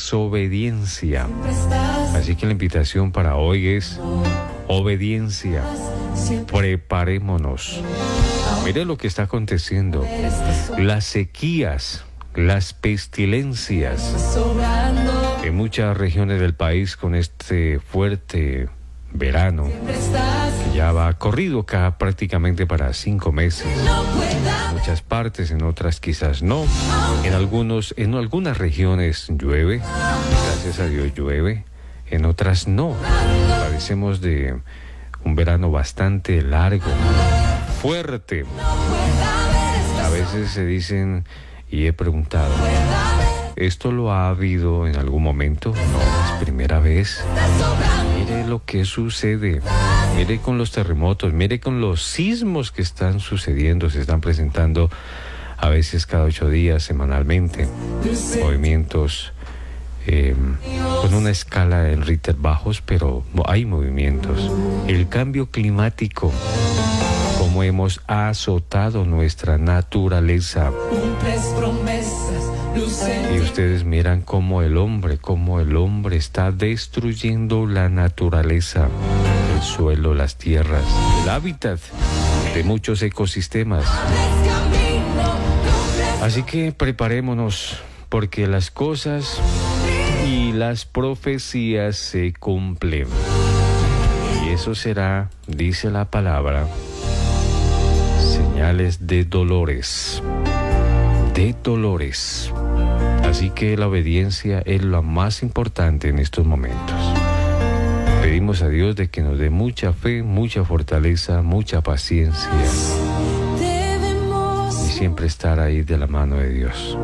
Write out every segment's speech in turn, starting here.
desobediencia. Así que la invitación para hoy es obediencia. Preparémonos. Mire lo que está aconteciendo. Las sequías, las pestilencias en muchas regiones del país con este fuerte verano que ya va corrido acá prácticamente para 5 meses. En muchas partes, en otras quizás no. En algunas regiones llueve, gracias a Dios llueve, en otras no. Padecemos de un verano bastante largo, fuerte. A veces se dicen, y he preguntado, ¿esto lo ha habido en algún momento? No, es primera vez. Mire lo que sucede. Mire con los terremotos, mire con los sismos que están sucediendo, se están presentando a veces cada 8 días, semanalmente. Movimientos con una escala en Richter bajos, pero hay movimientos. El cambio climático, cómo hemos azotado nuestra naturaleza. Y ustedes miran cómo el hombre está destruyendo la naturaleza, el suelo, las tierras, el hábitat de muchos ecosistemas. Así que preparémonos, porque las cosas y las profecías se cumplen. Y eso será, dice la palabra, señales de dolores. De dolores. Así que la obediencia es lo más importante en estos momentos. Pedimos a Dios de que nos dé mucha fe, mucha fortaleza, mucha paciencia y siempre estar ahí de la mano de Dios.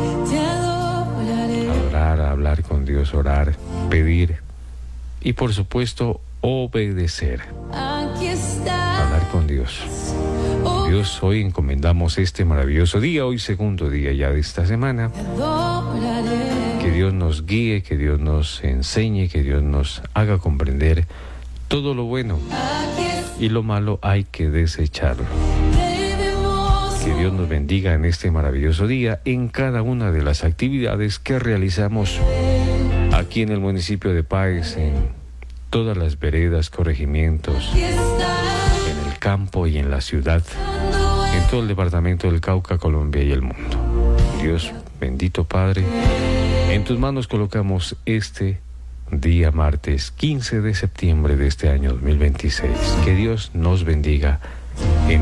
Adorar, hablar con Dios, orar, pedir y por supuesto obedecer. Hablar con Dios. Dios, hoy encomendamos este maravilloso día, hoy segundo día ya de esta semana. Que Dios nos guíe, que Dios nos enseñe, que Dios nos haga comprender todo lo bueno y lo malo hay que desecharlo. Que Dios nos bendiga en este maravilloso día en cada una de las actividades que realizamos aquí en el municipio de Páez, en todas las veredas, corregimientos, en el campo y en la ciudad, en todo el departamento del Cauca, Colombia y el mundo. Dios bendito Padre, en tus manos colocamos este día martes 15 de septiembre de este año 2026. Que Dios nos bendiga en